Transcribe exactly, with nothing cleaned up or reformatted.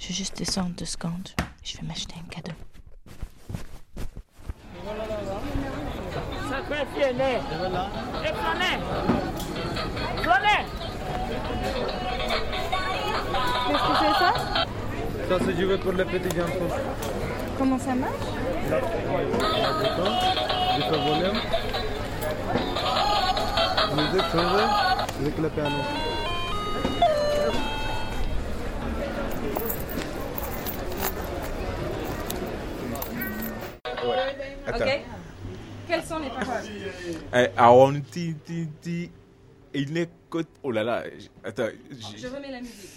Je vais juste descendre deux secondes. Je vais m'acheter un cadeau. Ça fait filer. Et prenez. Prenez. Qu'est-ce que c'est ça? Ça, c'est joué pour les petits enfants. Comment ça marche? Là, je fais volume. Musique, changer avec le piano. Ok. Quelles sont les paroles? Eh, Aon ti ti ti. Il n'écoute. Oh là là. Attends. Je remets la musique.